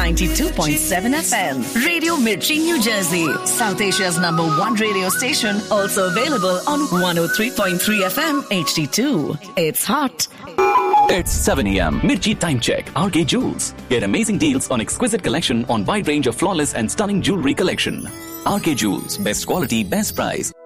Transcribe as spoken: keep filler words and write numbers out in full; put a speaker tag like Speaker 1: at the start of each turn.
Speaker 1: ninety-two point seven F M. Radio Mirchi, New Jersey. South Asia's number one radio station. Also available on one oh three point three F M H D two. It's hot.
Speaker 2: It's seven a.m. Mirchi Time Check. R K Jewels. Get amazing deals on exquisite collection on wide range of flawless and stunning jewelry collection. R K Jewels. Best quality, best price.